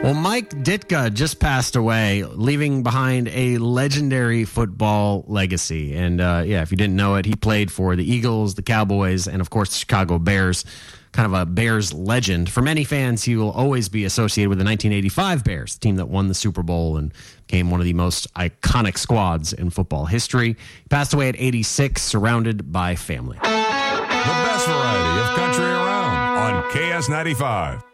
Well, Mike Ditka just passed away, leaving behind a legendary football legacy. And if you didn't know it, he played for the Eagles, the Cowboys, and of course the Chicago Bears. Kind of a Bears legend. For many fans, he will always be associated with the 1985 Bears, the team that won the Super Bowl and became one of the most iconic squads in football history. He passed away at 86, surrounded by family. The best variety of country around on KS95.